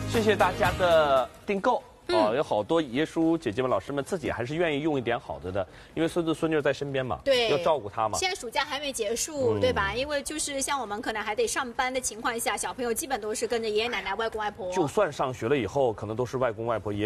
谢谢大家的订购。有好多爷叔姐姐们、老师们自己还是愿意用一点好的，因为孙子孙女在身边嘛， 对， 要照顾他嘛。 现在暑假还没结束，对吧？因为就是像我们可能还得上班的情况下，小朋友基本都是跟着爷爷奶奶、外公外婆。 就算上学了以后，可能都是外公外婆、爷爷。